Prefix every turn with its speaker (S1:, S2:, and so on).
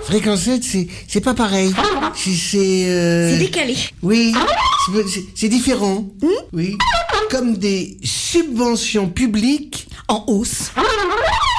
S1: Fréquence 7, c'est pas pareil.
S2: C'est décalé.
S1: Oui, c'est différent. Oui, comme des subventions publiques
S2: En hausse.